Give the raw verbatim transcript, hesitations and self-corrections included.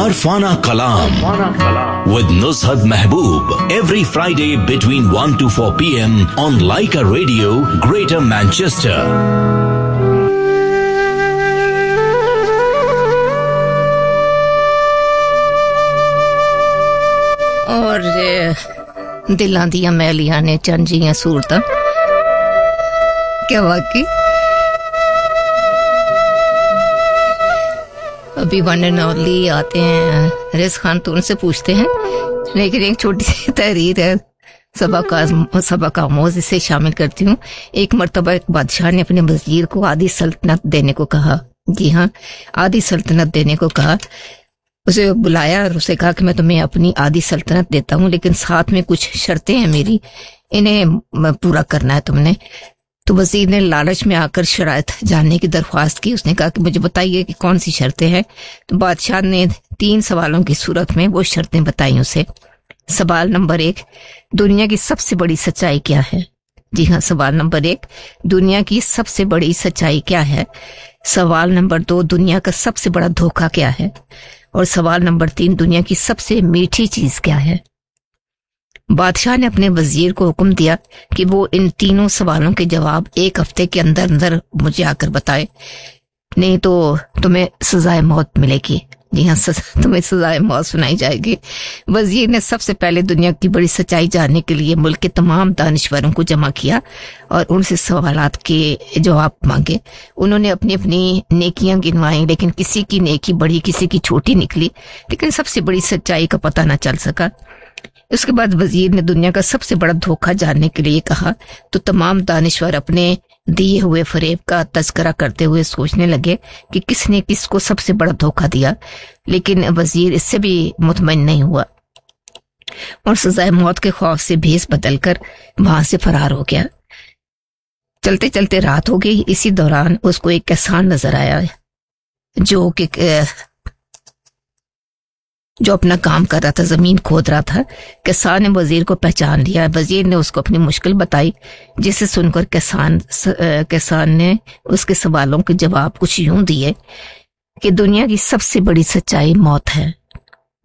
Arfana Kalam with Nushat Mehboob every Friday between one to four p.m. on Laika Radio, Greater Manchester. اور دلاں دیاں میلیاں نے چند جیاں صورتاں کیا واقعی ابھی ون اینڈ اونلی آتے ہیں رز خان تو ان سے پوچھتے ہیں، لیکن ایک چھوٹی سی تحریر ہے سبق سبق آموز، اسے شامل کرتی ہوں۔ ایک مرتبہ ایک بادشاہ نے اپنے وزیر کو آدھی سلطنت دینے کو کہا، جی ہاں آدھی سلطنت دینے کو کہا۔ اسے بلایا اور اسے کہا کہ میں تمہیں اپنی آدھی سلطنت دیتا ہوں، لیکن ساتھ میں کچھ شرطیں ہیں میری، انہیں پورا کرنا ہے تم نے۔ تو وزیر نے لالچ میں آ کر شرائط جاننے کی درخواست کی۔ اس نے کہا کہ مجھے بتائیے کہ کون سی شرطیں ہیں۔ تو بادشاہ نے تین سوالوں کی صورت میں وہ شرطیں بتائیں اسے۔ سوال نمبر ایک، دنیا کی سب سے بڑی سچائی کیا ہے؟ جی ہاں، سوال نمبر ایک، دنیا کی سب سے بڑی سچائی کیا ہے؟ سوال نمبر دو، دنیا کا سب سے بڑا دھوکہ کیا ہے؟ اور سوال نمبر تین، دنیا کی سب سے میٹھی چیز کیا ہے؟ بادشاہ نے اپنے وزیر کو حکم دیا کہ وہ ان تینوں سوالوں کے جواب ایک ہفتے کے اندر اندر مجھے آ کر بتائے، نہیں تو تمہیں سزائے موت ملے گی۔ جی ہاں، تمہیں سزائے موت سنائی جائے گی۔ وزیر نے سب سے پہلے دنیا کی بڑی سچائی جاننے کے لیے ملک کے تمام دانشوروں کو جمع کیا اور ان سے سوالات کے جواب مانگے۔ انہوں نے اپنی اپنی نیکیاں گنوائیں، لیکن کسی کی نیکی بڑی کسی کی چھوٹی نکلی، لیکن سب سے بڑی سچائی کا پتہ نہ چل سکا۔ اس کے بعد وزیر نے دنیا کا سب سے بڑا دھوکہ جاننے کے لیے کہا، تو تمام دانشور اپنے دیے ہوئے فریب کا تذکرہ کرتے ہوئے سوچنے لگے کہ کس نے کس کو سب سے بڑا دھوکہ دیا، لیکن وزیر اس سے بھی مطمئن نہیں ہوا اور سزائے موت کے خوف سے بھیس بدل کر وہاں سے فرار ہو گیا۔ چلتے چلتے رات ہو گئی۔ اسی دوران اس کو ایک کسان نظر آیا جو کہ جو اپنا کام کر رہا تھا، زمین کھود رہا تھا۔ کسان نے وزیر کو پہچان لیا۔ وزیر نے اس کو اپنی مشکل بتائی، جسے سن کر کسان کسان نے اس کے سوالوں کے جواب کچھ یوں دیے کہ دنیا کی سب سے بڑی سچائی موت ہے،